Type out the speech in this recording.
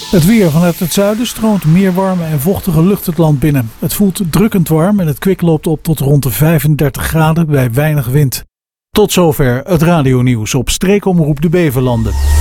Het weer vanuit het zuiden stroomt meer warme en vochtige lucht het land binnen. Het voelt drukkend warm en het kwik loopt op tot rond de 35 graden bij weinig wind. Tot zover het radionieuws op Streekomroep de Beverlanden.